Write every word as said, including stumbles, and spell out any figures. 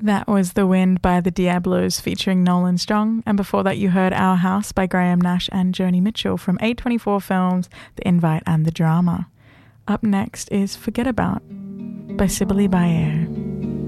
That was The Wind by the Diablos featuring Nolan Strong, and before that you heard Our House by Graham Nash and Joni Mitchell from A twenty-four Films, The Invite and The Drama. Up next is Forget About by Sibylle Bayer.